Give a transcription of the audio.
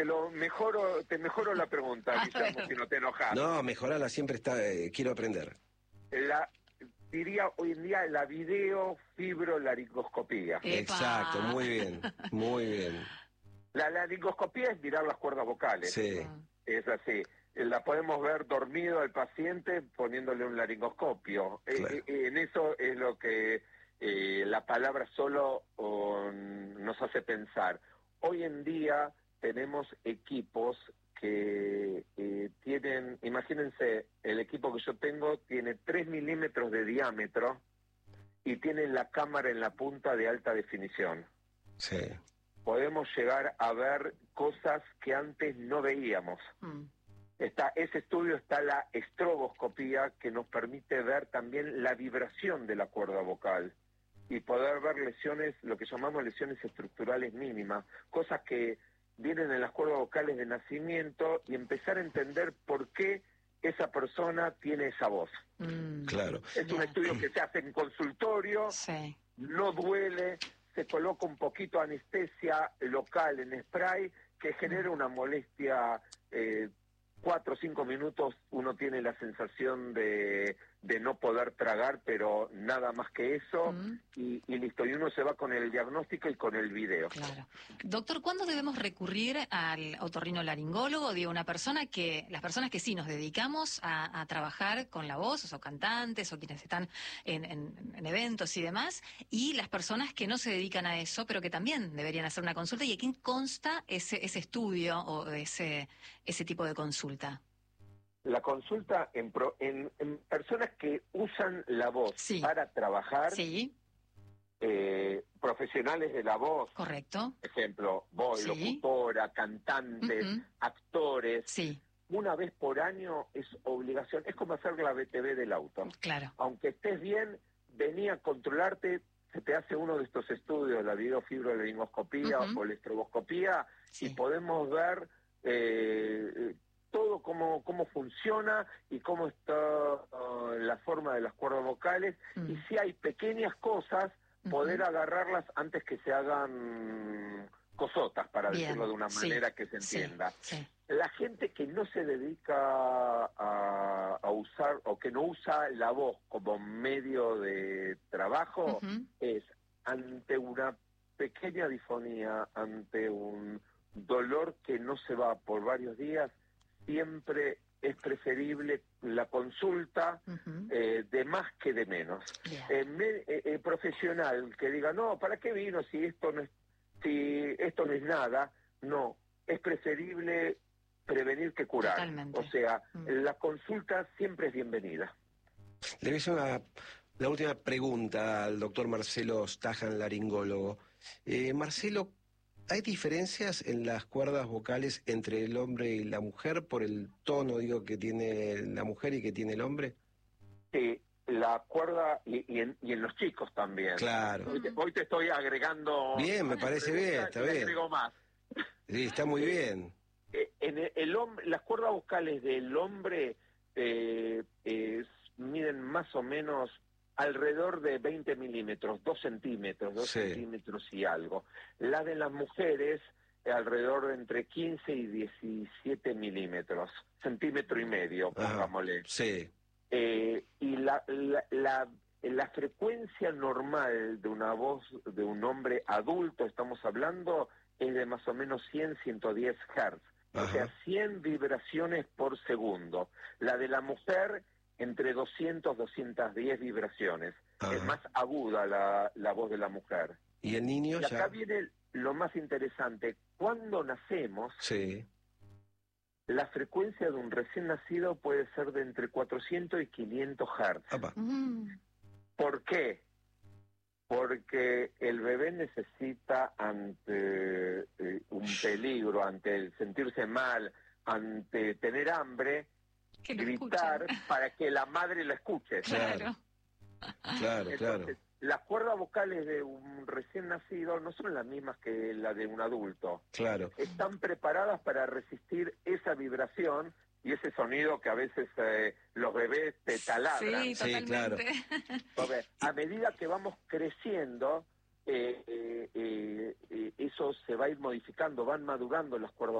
te mejoro la pregunta, Guillermo, si no te enojas. No, mejorala, siempre quiero aprender. Diría hoy en día la videofibrolaringoscopía. Exacto, muy bien, muy bien. La laringoscopía es mirar las cuerdas vocales. Sí. Es así. La podemos ver dormido al paciente poniéndole un laringoscopio. Claro. En eso es lo que la palabra solo nos hace pensar. Hoy en día tenemos equipos que tienen, imagínense, el equipo que yo tengo tiene 3 milímetros de diámetro y tiene la cámara en la punta de alta definición. Sí. Podemos llegar a ver cosas que antes no veíamos. Ese estudio está la estroboscopía, que nos permite ver también la vibración de la cuerda vocal y poder ver lesiones, lo que llamamos lesiones estructurales mínimas, cosas que vienen en las cuerdas vocales de nacimiento y empezar a entender por qué esa persona tiene esa voz. Claro. Es un estudio que se hace en consultorio, no duele, se coloca un poquito de anestesia local en spray que genera una molestia, 4 o 5 minutos uno tiene la sensación de no poder tragar, pero nada más que eso, y listo, y uno se va con el diagnóstico y con el video. Claro. Doctor, ¿cuándo debemos recurrir al otorrinolaringólogo? Digo, las personas que sí nos dedicamos a trabajar con la voz, o cantantes, o quienes están en eventos y demás, y las personas que no se dedican a eso, pero que también deberían hacer una consulta, y ¿a quién consta ese estudio o ese tipo de consulta? La consulta en personas que usan la voz para trabajar, profesionales de la voz, correcto, ejemplo, voz, locutora, cantantes, actores, una vez por año es obligación, es como hacer la BTV del auto. Claro. Aunque estés bien, vení a controlarte, se te hace uno de estos estudios, la videofibrolaringoscopía o la estroboscopía, y podemos ver todo cómo funciona y cómo está la forma de las cuerdas vocales, y si hay pequeñas cosas, poder agarrarlas antes que se hagan cosotas, para decirlo de una manera que se entienda. La gente que no se dedica a usar, o que no usa la voz como medio de trabajo, es ante una pequeña disfonía, ante un dolor que no se va por varios días, siempre es preferible la consulta de más que de menos. Profesional que diga, no, ¿para qué vino si esto no es nada? No, es preferible prevenir que curar. Totalmente. O sea, la consulta siempre es bienvenida. Le voy a hacer la última pregunta al doctor Marcelo Stajan, laringólogo. Marcelo, ¿hay diferencias en las cuerdas vocales entre el hombre y la mujer por el tono, que tiene la mujer y que tiene el hombre? Sí, la cuerda y en los chicos también. Claro. Hoy te estoy agregando... Bien, me parece bien, está bien. Agrego más. Sí, está muy bien. El hombre, las cuerdas vocales del hombre miden más o menos alrededor de 20 milímetros, 2 centímetros, 2 centímetros y algo. La de las mujeres, alrededor de entre 15 y 17 milímetros, centímetro y medio, pongámosle. Y la frecuencia normal de una voz de un hombre adulto, estamos hablando, es de más o menos 100, 110 Hz. O sea, 100 vibraciones por segundo. La de la mujer, entre 200, 210 vibraciones. Es más aguda la voz de la mujer. ¿Y el niño y acá viene lo más interesante. Cuando nacemos, la frecuencia de un recién nacido puede ser de entre 400 y 500 Hz. ¿Por qué? Porque el bebé necesita, ante un peligro, ante el sentirse mal, ante tener hambre, gritar para que la madre lo escuche. Claro. Entonces, las cuerdas vocales de un recién nacido no son las mismas que la de un adulto. Están preparadas para resistir esa vibración y ese sonido que a veces los bebés te taladran. Sí, claro. Entonces, a medida que vamos creciendo, eso se va a ir modificando, van madurando las cuerdas